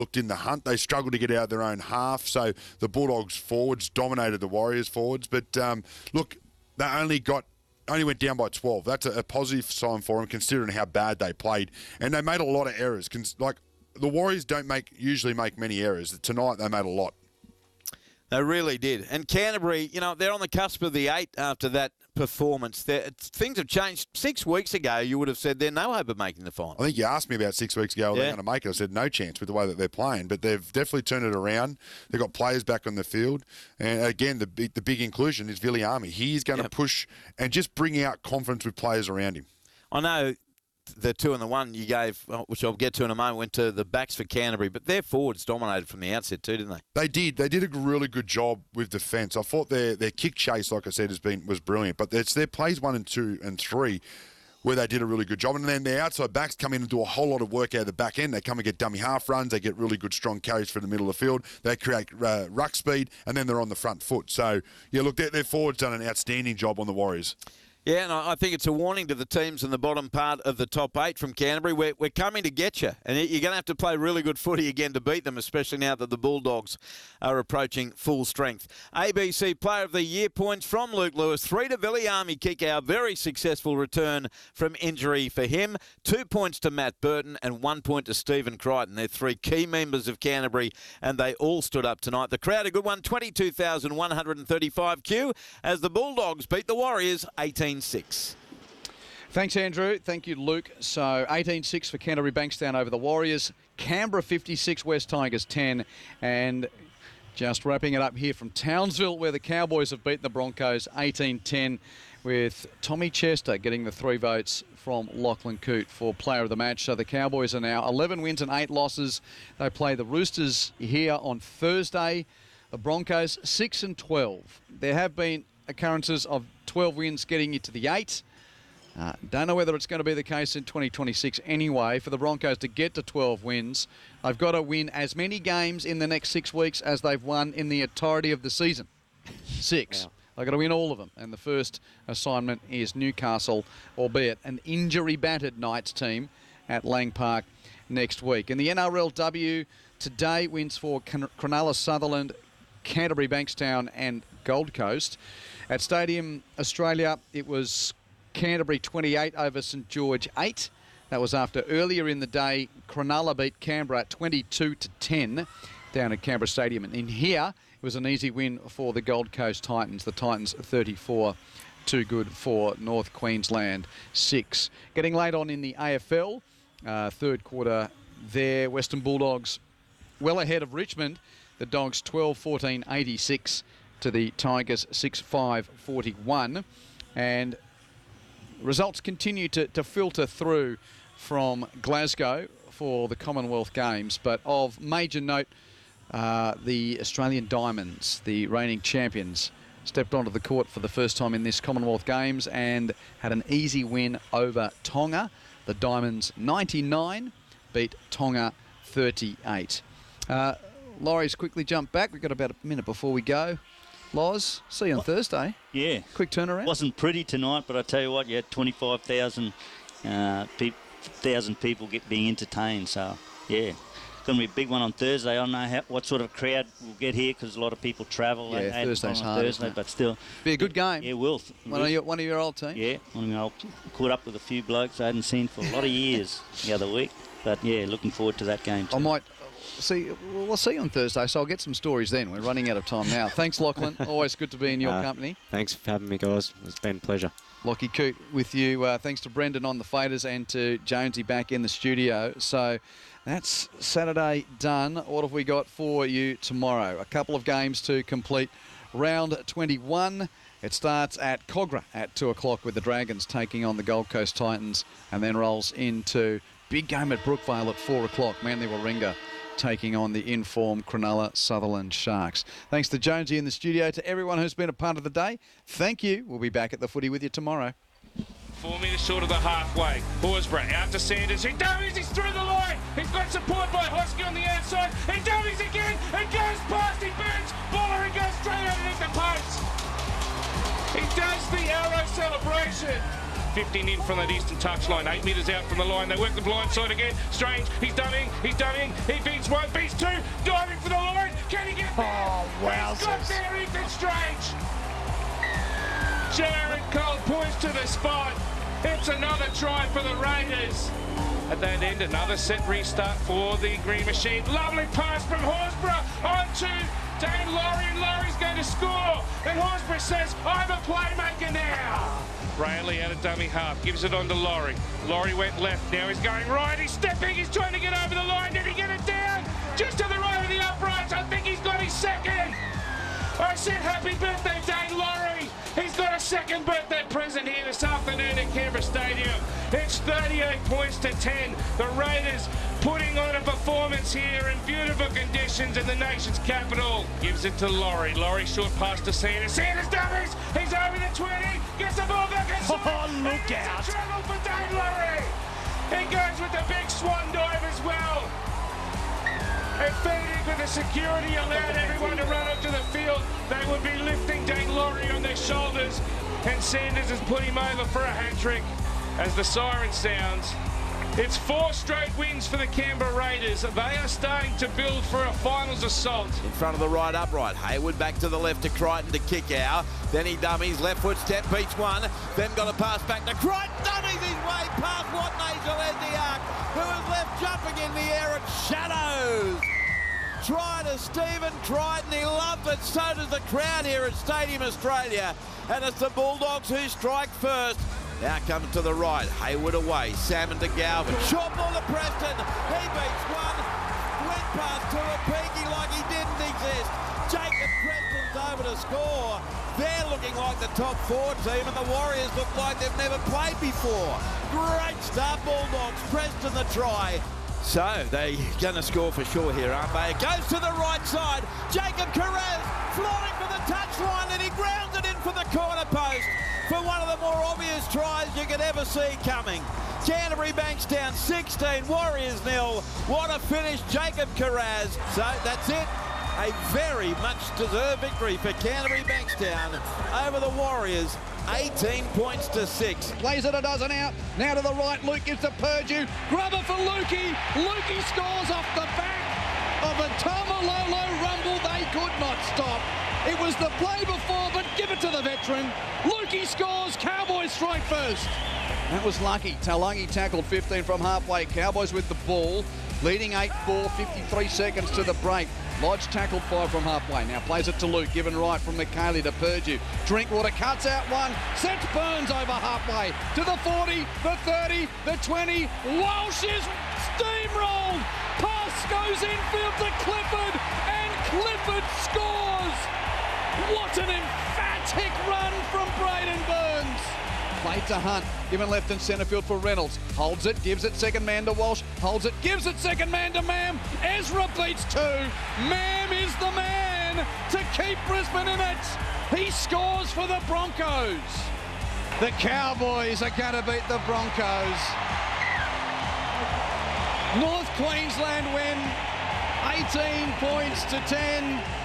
looked in the hunt. They struggled to get out of their own half, so the Bulldogs forwards dominated the Warriors forwards. But look, they only went down by 12. That's a positive sign for them, considering how bad they played. And they made a lot of errors. Like, the Warriors don't usually make many errors. Tonight, they made a lot. They really did. And Canterbury, they're on the cusp of the 8 after that performance. Things have changed. 6 weeks ago, you would have said they're no hope of making the final. I think you asked me about 6 weeks ago, are they going to make it? I said no chance with the way that they're playing. But they've definitely turned it around. They've got players back on the field. And again, the big inclusion is Viliami. He's going to push and just bring out confidence with players around him. I know the 2 and the 1 you gave, which I'll get to in a moment, went to the backs for Canterbury, but their forwards dominated from the outset too, didn't they? They did. They did a really good job with defence. I thought their kick chase, like I said, was brilliant. But it's their plays 1 and 2 and 3 where they did a really good job. And then their outside backs come in and do a whole lot of work out of the back end. They come and get dummy half runs. They get really good strong carries for the middle of the field. They create ruck speed, and then they're on the front foot. So, yeah, look, their forwards done an outstanding job on the Warriors. Yeah, and I think it's a warning to the teams in the bottom part of the top 8 from Canterbury. We're coming to get you, and you're going to have to play really good footy again to beat them, especially now that the Bulldogs are approaching full strength. ABC Player of the Year points from Luke Lewis. 3 to Viliami Kikau. Very successful return from injury for him. 2 points to Matt Burton and 1 point to Stephen Crichton. They're 3 key members of Canterbury, and they all stood up tonight. The crowd, a good one, 22,135 Q, as the Bulldogs beat the Warriors 18-6. Thanks, Andrew. Thank you, Luke. So 18-6 for Canterbury Bankstown over the Warriors. Canberra 56, West Tigers 10. And just wrapping it up here from Townsville, where the Cowboys have beaten the Broncos 18-10, with Tommy Chester getting the 3 votes from Lachlan Coote for player of the match. So the Cowboys are now 11 wins and 8 losses. They play the Roosters here on Thursday. The Broncos 6 and 12. There have been occurrences of 12 wins getting you to the 8. Don't know whether it's going to be the case in 2026 anyway. For the Broncos to get to 12 wins, they've got to win as many games in the next 6 weeks as they've won in the entirety of the season. 6. Wow. They've got to win all of them. And the first assignment is Newcastle, albeit an injury-battered Knights team at Lang Park next week. And the NRLW today wins for Cronulla Sutherland, Canterbury Bankstown and Gold Coast. At Stadium Australia, it was Canterbury 28 over St George 8. That was after earlier in the day, Cronulla beat Canberra 22-10 down at Canberra Stadium. And in here, it was an easy win for the Gold Coast Titans. The Titans 34, too good for North Queensland 6. Getting late on in the AFL, third quarter there, Western Bulldogs well ahead of Richmond. The Dogs 12-14, 86 to the Tigers 6-5, 41. And results continue to filter through from Glasgow for the Commonwealth Games. But of major note, the Australian Diamonds, the reigning champions, stepped onto the court for the first time in this Commonwealth Games and had an easy win over Tonga. The Diamonds 99 beat Tonga 38. Laurie's quickly jumped back. We've got about a minute before we go. Loz, see you on Thursday. Yeah. Quick turnaround. Wasn't pretty tonight, but I tell you what, you had 25,000 people being entertained. So, yeah. It's going to be a big one on Thursday. I don't know what sort of crowd we'll get here because a lot of people travel. Yeah, Thursday's hard, Thursday, but still. Be a good game. Yeah, will. One of your old teams? Yeah. Caught up with a few blokes I hadn't seen for a lot of years the other week. But, yeah, looking forward to that game too. We'll see you on Thursday, so I'll get some stories then. We're running out of time now. Thanks, Lachlan. Always good to be in your company. Thanks for having me, guys. It's been a pleasure. Lockie Coote with you. Thanks to Brendan on the faders and to Jonesy back in the studio. So that's Saturday done. What have we got for you tomorrow? A couple of games to complete round 21. It starts at Cogra at 2 o'clock with the Dragons taking on the Gold Coast Titans, and then rolls into big game at Brookvale at 4 o'clock. Manly Warringah taking on the in-form Cronulla Sutherland Sharks. Thanks to Jonesy in the studio. To everyone who's been a part of the day, thank you. We'll be back at the footy with you tomorrow. 4 metres short of the halfway. Horsburgh out to Sanders. He dummies. He's through the line. He's got support by Hosky on the outside. He dummies again and goes past. He burns. Baller and goes straight underneath the post. He does the arrow celebration. 15 in from that eastern touchline. 8 metres out from the line. They work the blind side again. Strange. He's dunning. He beats one, beats two. Diving for the line. Can he get there? Oh, wow. He's got there, Ethan Strange. Jared Cole points to the spot. It's another try for the Raiders. At that end, another set restart for the Green Machine. Lovely pass from Horsburgh onto Dane Laurie, and Laurie's going to score. And Horsburgh says, I'm a playmaker now. Brayley out of dummy half, gives it on to Laurie. Laurie went left, now he's going right. He's stepping, he's trying to get over the line. Did he get it down? Just to the right of the uprights. I think he's got his second. I said happy birthday, Dane Laurie. He's got a second birthday present here this afternoon at Canberra Stadium. It's 38 points to 10. The Raiders putting on a performance here in beautiful conditions in the nation's capital. Gives it to Laurie. Laurie short pass to Sanders. Sanders dummies. He's over the 20. Gets the ball back inside. Oh, look out. Trouble for Dane Laurie. He goes with the big swan dive as well. And feeding with the security allowed everyone to run onto the field. They would be lifting Dane Laurie on their shoulders. And Sanders has put him over for a hat-trick as the siren sounds. It's 4 straight wins for the Canberra Raiders. They are starting to build for a finals assault. In front of the right upright. Hayward back to the left to Crichton to kick out. Then he dummies. Left foot step, beats one. Then got a pass back to Crichton. Dummies his way past Watney Gillespie, who is left jumping in the air at shadows. Try to Stephen Crichton. He loved it. So does the crowd here at Stadium Australia. And it's the Bulldogs who strike first. Now coming to the right, Hayward away, Salmon to Galvin, short ball to Preston, he beats one, went past Tuapiki like he didn't exist. Jacob Preston's over to score. They're looking like the top 4 team, and the Warriors look like they've never played before. Great start, Bulldogs, Preston the try. So they're going to score for sure here, aren't they? It goes to the right side, Jacob Carraz flying for the touchline, and he grounds it in for the corner post. For one of the more obvious tries you could ever see coming. Canterbury Bankstown 16, Warriors 0. What a finish, Jacob Carraz. So that's it. A very much deserved victory for Canterbury Bankstown over the Warriors. 18 points to 6. Plays it a dozen out. Now to the right, Luke gives to Purdue. Grubber for Lukey. Lukey scores off the back of a Tamalolo rumble they could not stop. It was the play before, but give it to the veteran. Lukey scores. Cowboys strike first. That was lucky. Talangi tackled 15 from halfway. Cowboys with the ball, leading 8-4, 53 seconds to the break. Lodge tackled 5 from halfway. Now plays it to Luke, given right from McKaylee to Purdue. Drinkwater cuts out one, sets Burns over halfway to the 40, the 30, the 20. Walsh is steamrolled. Pass goes infield to Clifford, and Clifford scores. What an emphatic run from Braden Burns. Played to Hunt, given left and centre field for Reynolds. Holds it, gives it second man to Walsh. Holds it, gives it second man to Mam. Ezra beats 2. Mam is the man to keep Brisbane in it. He scores for the Broncos. The Cowboys are going to beat the Broncos. North Queensland win 18 points to 10.